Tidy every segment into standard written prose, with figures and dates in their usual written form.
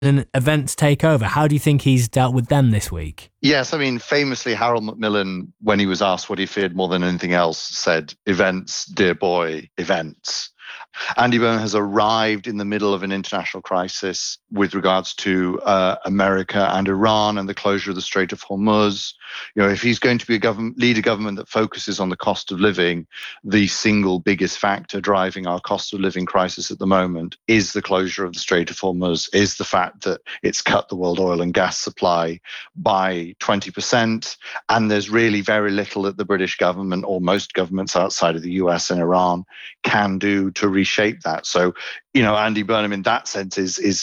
and events take over. How do you think he's dealt with them this week? Yes, I mean, famously, Harold Macmillan, when he was asked what he feared more than anything else, said, "Events, dear boy, events." Andy Burnham has arrived in the middle of an international crisis with regards to America and Iran and the closure of the Strait of Hormuz. If he's going to be lead a government that focuses on the cost of living, the single biggest factor driving our cost of living crisis at the moment is the closure of the Strait of Hormuz, is the fact that it's cut the world oil and gas supply by 20%. And there's really very little that the British government or most governments outside of the US and Iran can do to reshape that. So, Andy Burnham in that sense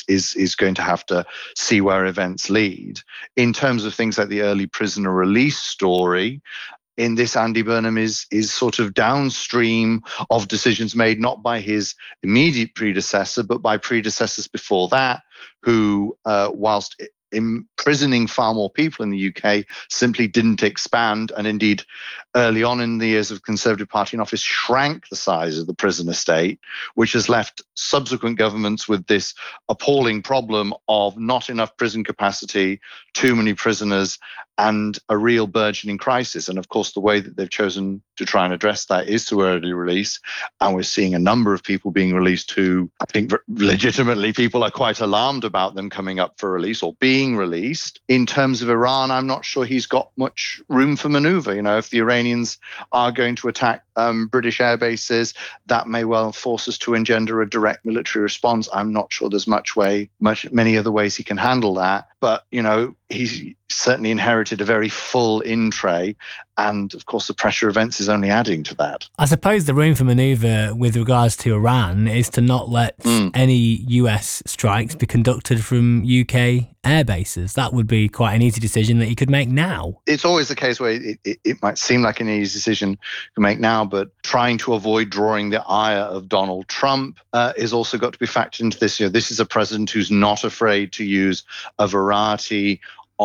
is going to have to see where events lead. In terms of things like the early prisoner release story, in this, Andy Burnham is sort of downstream of decisions made not by his immediate predecessor, but by predecessors before that, who, whilst imprisoning far more people in the UK, simply didn't expand, and indeed early on in the years of Conservative Party in office shrank the size of the prison estate, which has left subsequent governments with this appalling problem of not enough prison capacity, too many prisoners, and a real burgeoning crisis. And of course, the way that they've chosen to try and address that is through early release. And we're seeing a number of people being released who I think legitimately people are quite alarmed about them coming up for release or being released. In terms of Iran, I'm not sure he's got much room for maneuver. If the Iranians are going to attack British air bases, that may well force us to engender a direct military response. I'm not sure there's many other ways he can handle that. But, he's certainly inherited a very full in-tray. And of course, the pressure events is only adding to that. I suppose the room for manoeuvre with regards to Iran is to not let any US strikes be conducted from UK air bases. That would be quite an easy decision that he could make now. It's always the case where it might seem like an easy decision to make now, but trying to avoid drawing the ire of Donald Trump is also got to be factored into this. This is a president who's not afraid to use a variety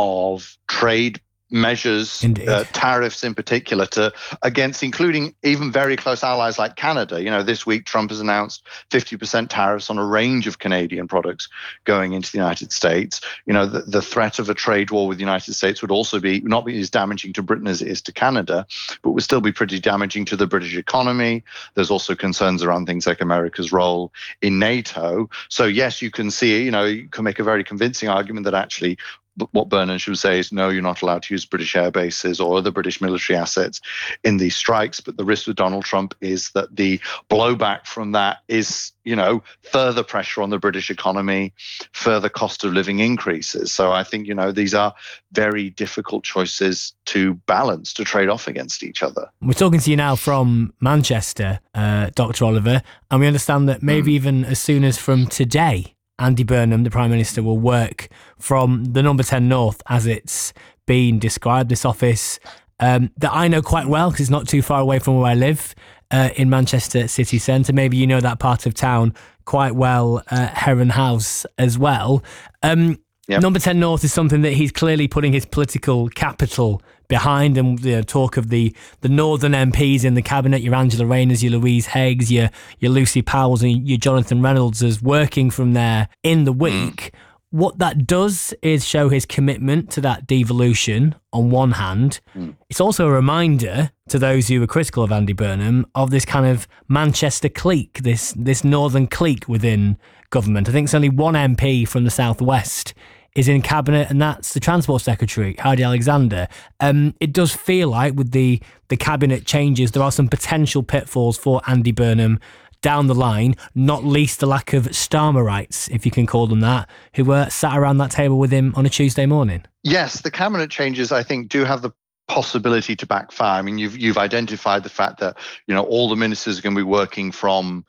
of trade measures, tariffs in particular, against including even very close allies like Canada. This week Trump has announced 50% tariffs on a range of Canadian products going into the United States. The threat of a trade war with the United States would also not be as damaging to Britain as it is to Canada, but would still be pretty damaging to the British economy. There's also concerns around things like America's role in NATO. So yes, you can see, you can make a very convincing argument that actually what Burnham should say is, no, you're not allowed to use British air bases or other British military assets in these strikes. But the risk with Donald Trump is that the blowback from that is, further pressure on the British economy, further cost of living increases. So I think, these are very difficult choices to balance, to trade off against each other. We're talking to you now from Manchester, Dr. Oliver, and we understand that maybe even as soon as from today, Andy Burnham, the Prime Minister, will work from the Number 10 North, as it's been described, this office that I know quite well because it's not too far away from where I live in Manchester city centre. Maybe you know that part of town quite well, Heron House as well. Yep. Number 10 North is something that he's clearly putting his political capital behind, and talk of the northern MPs in the cabinet, your Angela Rayner's, your Louise Haig's, your Lucy Powell's and your Jonathan Reynolds's working from there in the week. What that does is show his commitment to that devolution on one hand. It's also a reminder to those who are critical of Andy Burnham of this kind of Manchester clique, this northern clique within government. I think it's only one MP from the southwest is in cabinet, and that's the Transport Secretary, Heidi Alexander. It does feel like with the cabinet changes, there are some potential pitfalls for Andy Burnham down the line, not least the lack of Starmerites, if you can call them that, who were sat around that table with him on a Tuesday morning. Yes, the cabinet changes, I think, do have the possibility to backfire. I mean, you've identified the fact that, all the ministers are going to be working from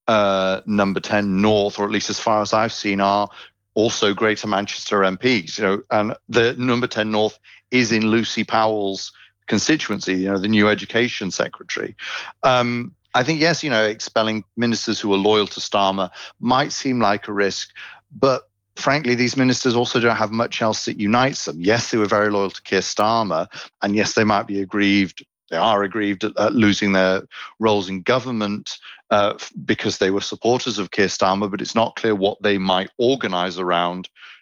Number 10 North, or at least as far as I've seen, are also Greater Manchester MPs, and the Number 10 North is in Lucy Powell's constituency, the new education secretary. I think, yes, expelling ministers who are loyal to Starmer might seem like a risk, but frankly, these ministers also don't have much else that unites them. Yes, they were very loyal to Keir Starmer, and yes, they might be aggrieved. They are aggrieved at losing their roles in government because they were supporters of Keir Starmer, but it's not clear what they might organise around